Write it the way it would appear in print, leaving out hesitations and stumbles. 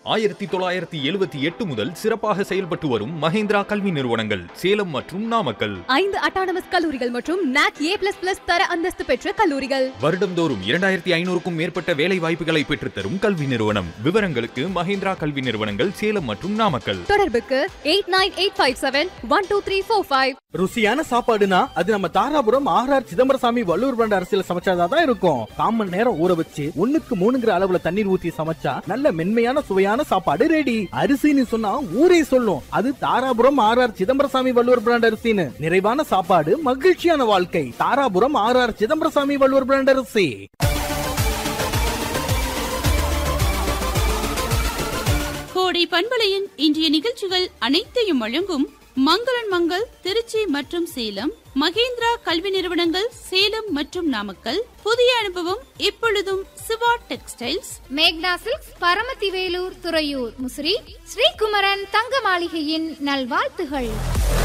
1978 முதல் சிறப்பாக செயல்பட்டு வரும் மகேந்திரா கல்வி நிறுவனங்கள் சேலம் மற்றும் நாமக்கல். 5 அட்டானமஸ் கல்லூரிகள் மற்றும் NAC A++ தர அந்தஸ்து பெற்ற கல்லூரிகள். வருடம்தோறும் 2500க்கும் மேற்பட்ட வேலை வாய்ப்புகளை பெற்றுத்தரும் கல்வி நிறுவனம். விவரங்களுக்கு மகேந்திரா கல்வி நிறுவனங்கள் சேலம் மற்றும் நாமக்கல். தொடர்புக்கு 8985712345. ருசியான சாப்பாடுனா அது நம்ம தாராபுரம் ஆர் சிதம்பரசாமி வள்ளுவர் பிராண்ட் அரிசியில சமைச்சாதான் இருக்கும். காமன் நேரம் ஊற வச்சு 1க்கு 3ங்கிற அளவுல தண்ணீர் ஊத்தி சமைச்சா நல்ல மென்மையான சுவையான சாப்பாடு ரெடி. அரிசின்னு சொன்னா ஊரே சொல்லும் அது தாராபுரம் ஆர் சிதம்பரசாமி வள்ளுவர் பிராண்ட் அரிசின்னு. நிறைவான சாப்பாடு மகிழ்ச்சியான வாழ்க்கை. தாராபுரம் ஆர் சிதம்பரசாமி வள்ளுவர் பிராண்ட் அரிசி. கோடை பண்பலையின் இன்றைய நிகழ்ச்சிகள் அனைத்தையும் வழங்கும் மங்களன் மங்கள் திருச்சி மற்றும் சேலம், மகேந்திரா கல்வி நிறுவனங்கள் சேலம் மற்றும் நாமக்கல். புதிய அனுபவம் இப்பொழுதும் சிவா டெக்ஸ்டைல்ஸ், மேக்னா சில்க்ஸ், பரமத்தி வேலூர், துறையூர், முசிறி, ஸ்ரீகுமரன் தங்க மாளிகையின் நல்வாழ்த்துகள்.